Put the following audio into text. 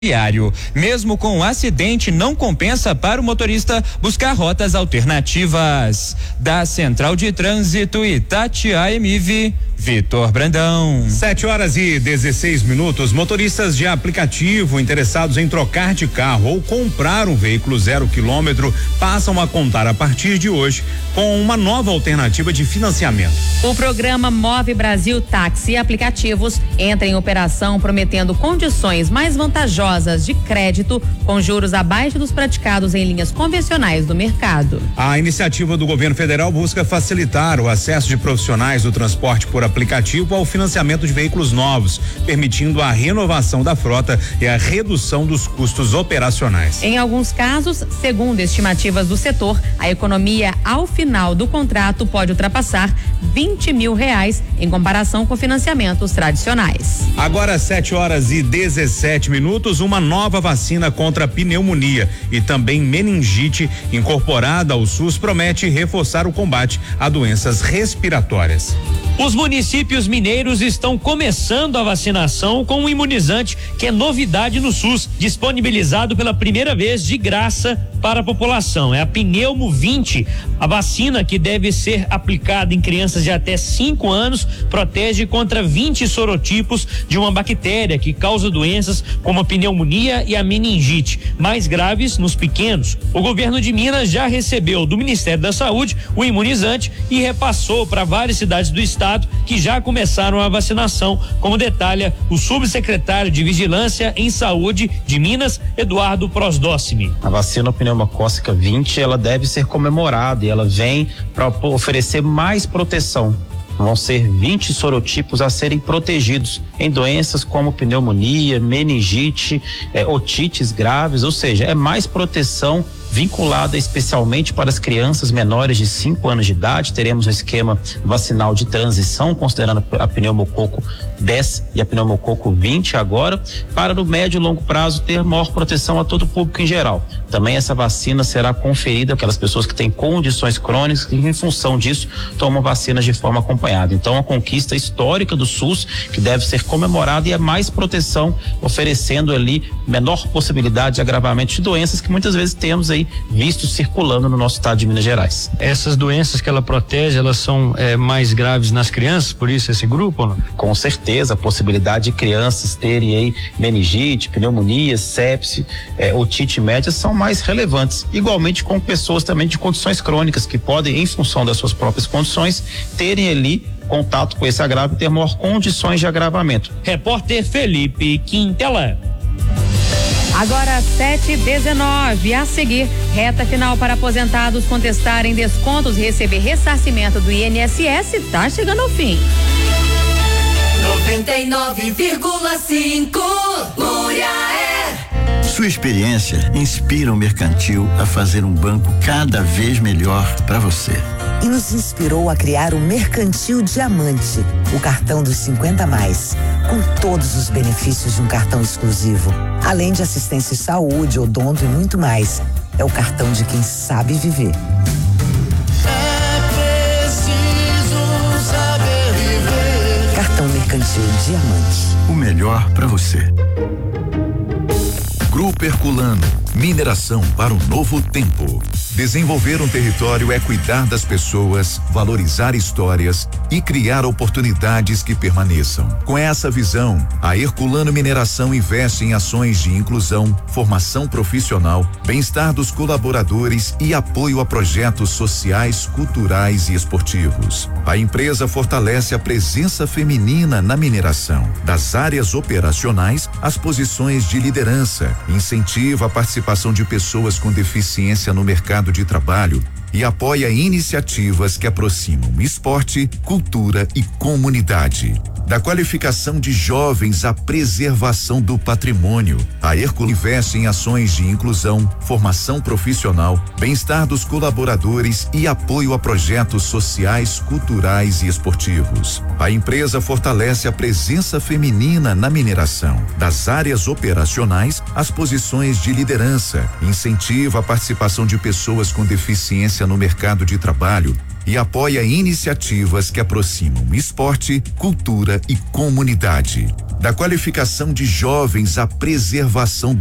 diário. Mesmo com o acidente, não compensa para o motorista buscar rotas alternativas. Da Central de Trânsito Itatiaia MIV, Vitor Brandão. 7h16. Motoristas de aplicativo interessados em trocar de carro ou comprar um veículo 0 km passam a contar a partir de hoje com uma nova alternativa de financiamento. O programa Move Brasil Táxi e Aplicativos entra em operação prometendo condições mais vantajosas de crédito com juros abaixo dos praticados em linhas convencionais do mercado. A iniciativa do governo federal busca facilitar o acesso de profissionais do transporte por aplicativo ao financiamento de veículos novos, permitindo a renovação da frota e a redução dos custos operacionais. Em alguns casos, segundo estimativas do setor, a economia ao final do contrato pode ultrapassar R$20 mil em comparação com financiamentos tradicionais. Agora 7h17, uma nova vacina contra pneumonia e também meningite incorporada ao SUS promete reforçar o combate a doenças respiratórias. Os municípios mineiros estão começando a vacinação com um imunizante que é novidade no SUS, disponibilizado pela primeira vez de graça para a população. É a Pneumo 20. A vacina, que deve ser aplicada em crianças de até 5 anos, protege contra 20 sorotipos de uma bactéria que causa doenças como a pneumonia e a meningite, mais graves nos pequenos. O governo de Minas já recebeu do Ministério da Saúde o imunizante e repassou para várias cidades do estado que já começaram a vacinação, como detalha o subsecretário de Vigilância em Saúde de Minas, Eduardo Prosdócimi. A vacina pneumocócica 20, ela deve ser comemorada e ela vem para oferecer mais proteção. Vão ser 20 sorotipos a serem protegidos em doenças como pneumonia, meningite, otites graves, ou seja, é mais proteção vinculada especialmente para as crianças menores de 5 anos de idade. Teremos um esquema vacinal de transição, considerando a pneumococo 10 e a pneumococo 20 agora, para no médio e longo prazo ter maior proteção a todo o público em geral. Também essa vacina será conferida aquelas pessoas que têm condições crônicas e em função disso tomam vacinas de forma acompanhada. Então, uma conquista histórica do SUS que deve ser comemorada e é mais proteção, oferecendo ali menor possibilidade de agravamento de doenças que muitas vezes temos aí visto circulando no nosso estado de Minas Gerais. Essas doenças que ela protege, elas são mais graves nas crianças, por isso esse grupo ou não? Com certeza, a possibilidade de crianças terem aí meningite, pneumonia, sepse, otite média são mais relevantes, igualmente com pessoas também de condições crônicas que podem, em função das suas próprias condições, terem ali contato com esse agravo e ter maior condições de agravamento. Repórter Felipe Quintela. Agora 7h19, a seguir, reta final para aposentados contestarem descontos e receber ressarcimento do INSS tá chegando ao fim. 99,5 Muriaé. Sua experiência inspira o Mercantil a fazer um banco cada vez melhor para você. E nos inspirou a criar o Mercantil Diamante, o cartão dos 50 a mais, com todos os benefícios de um cartão exclusivo, além de assistência de saúde, odonto e muito mais. É o cartão de quem sabe viver. É preciso saber viver. Cartão Mercantil Diamante. O melhor para você. Grupo Herculano, mineração para um novo tempo. Desenvolver um território é cuidar das pessoas, valorizar histórias e criar oportunidades que permaneçam. Com essa visão, a Herculano Mineração investe em ações de inclusão, formação profissional, bem-estar dos colaboradores e apoio a projetos sociais, culturais e esportivos. A empresa fortalece a presença feminina na mineração, das áreas operacionais às posições de liderança, incentiva a participação de pessoas com deficiência no mercado de trabalho e apoia iniciativas que aproximam esporte, cultura e comunidade. Da qualificação de jovens à preservação do patrimônio, a Herculano investe em ações de inclusão, formação profissional, bem-estar dos colaboradores e apoio a projetos sociais, culturais e esportivos. A empresa fortalece a presença feminina na mineração, das áreas operacionais às posições de liderança, incentiva a participação de pessoas com deficiência no mercado de trabalho e apoia iniciativas que aproximam esporte, cultura e comunidade. Da qualificação de jovens à preservação